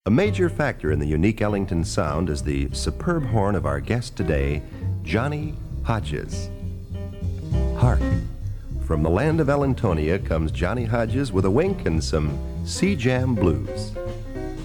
A major factor in the unique Ellington sound is the superb horn of our guest today, Johnny Hodges. Hark! From the land of Ellentonia comes Johnny Hodges with a wink and some Sea Jam blues.